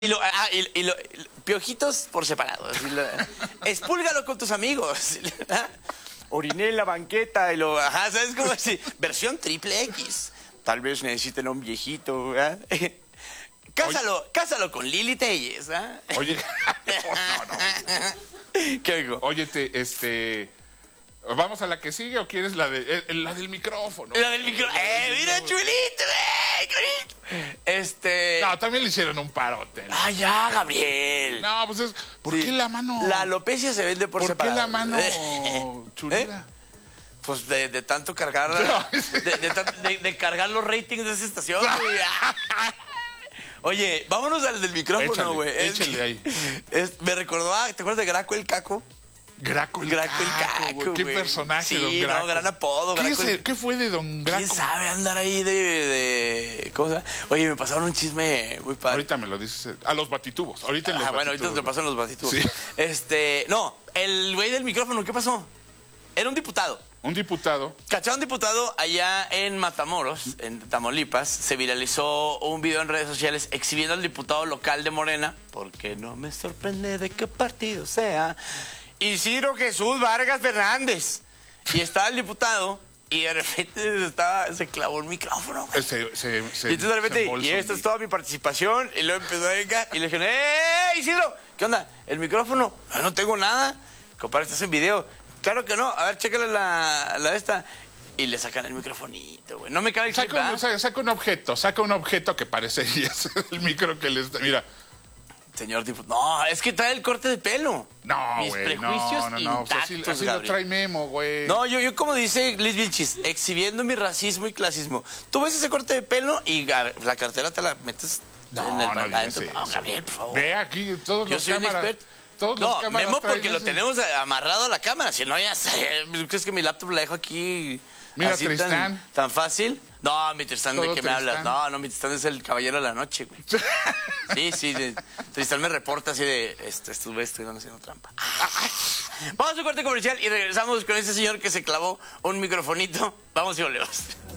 Piojitos por separado. Expúlgalo con tus amigos. Oriné en la banqueta ¿sabes cómo así? Versión triple X. Tal vez necesiten a un viejito, Cásalo con Lili Telles, Oye, ¿Qué digo? Oye, ¿vamos a la que sigue o quieres la del micrófono? La del micrófono. Mira, chulito, No, también le hicieron un parote, ¿no? Ya, Gabriel. No, pues ¿por qué la mano? La alopecia se vende por separado. ¿Por qué la mano chulera? Pues de tanto cargar, de cargar los ratings de esa estación, güey. Oye, vámonos al del micrófono, güey. Échale ahí. Me recordó, ¿te acuerdas de Graco el Caco? Graco el Caco, qué personaje, sí, don Graco. No, gran apodo. ¿Qué fue de don Graco? ¿Quién sabe andar ahí de cosa? Oye, me pasaron un chisme muy padre. Ahorita me lo dices. A los batitubos. Ahorita en los batitubos. Bueno, ahorita te pasan los batitubos. Sí. No, el güey del micrófono, ¿qué pasó? Era un diputado. Un diputado. Cachó a un diputado allá en Matamoros, en Tamaulipas. Se viralizó un video en redes sociales exhibiendo al diputado local de Morena, porque no me sorprende de qué partido sea, Isidro Jesús Vargas Fernández. Y estaba el diputado y de repente se clavó el micrófono. Y entonces de repente, y esta es toda mi participación. Y luego empezó a venir y le dijeron, Isidro! ¿Qué onda? ¿El micrófono? No tengo nada. Compadre, estás en video. Claro que no. A ver, chécale la esta. Y le sacan el microfonito, güey. No me cabe el clip, saca un objeto que parecería ser el micro que le está... Mira. Señor diputado. No, es que trae el corte de pelo. No, mis güey. prejuicios No. intactos, así lo trae Memo, güey. No, yo como dice Liz Vilchis, exhibiendo mi racismo y clasismo. Tú ves ese corte de pelo y la cartera te la metes en el adentro. No, Gabriel, por favor. Ve aquí todos yo los soy cámaras. Un experto. No, Memo porque lo tenemos amarrado a la cámara. Si no, ya sé. ¿Crees que mi laptop la dejo aquí? Mira, así Tristán. Tan fácil? No, mi Tristán, ¿de qué me hablas? No, mi Tristán es el caballero de la noche, güey. Sí, Tristán me reporta así de, estoy haciendo trampa. Vamos a un corte comercial y regresamos con ese señor que se clavó un microfonito. Vamos y volvemos.